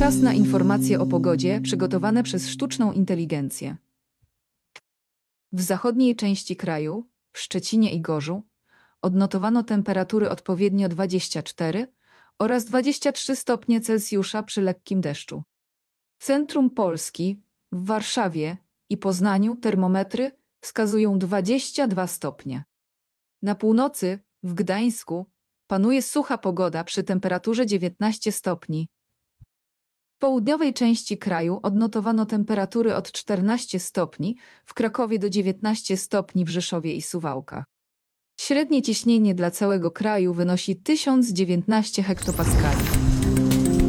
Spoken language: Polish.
Czas na informacje o pogodzie przygotowane przez sztuczną inteligencję. W zachodniej części kraju, w Szczecinie i Gorzu, odnotowano temperatury odpowiednio 24 oraz 23 stopnie Celsjusza przy lekkim deszczu. W centrum Polski, w Warszawie i Poznaniu termometry wskazują 22 stopnie. Na północy, w Gdańsku, panuje sucha pogoda przy temperaturze 19 stopni. W południowej części kraju odnotowano temperatury od 14 stopni, w Krakowie do 19 stopni w Rzeszowie i Suwałkach. Średnie ciśnienie dla całego kraju wynosi 1019 hektopaskali.